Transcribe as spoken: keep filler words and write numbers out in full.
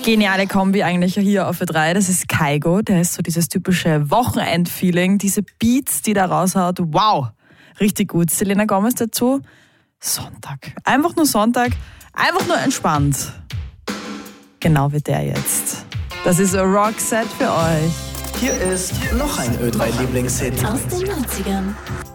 Geniale Kombi eigentlich hier auf Ö drei. Das ist Kygo, der ist so dieses typische Wochenend-Feeling. Diese Beats, die da raushaut, wow, richtig gut. Selena Gomez dazu, Sonntag. Einfach nur Sonntag, einfach nur entspannt. Genau wie der jetzt. Das ist ein Rockset für euch. Hier ist noch ein Ö drei Lieblingshit. Aus den neunzigern.